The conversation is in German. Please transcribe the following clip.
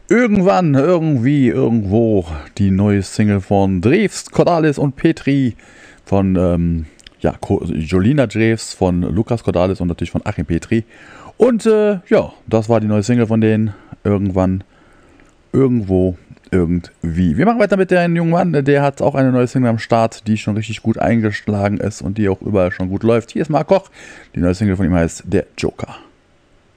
Irgendwann, irgendwie, irgendwo die neue Single von Drews, Cordalis und Petri von Jolina Drews, von Lukas Cordalis und natürlich von Achim Petri. Und das war die neue Single von denen. Irgendwann, irgendwo, irgendwie. Wir machen weiter mit dem jungen Mann, der hat auch eine neue Single am Start, die schon richtig gut eingeschlagen ist und die auch überall schon gut läuft. Hier ist Mark Koch, die neue Single von ihm heißt Der Joker.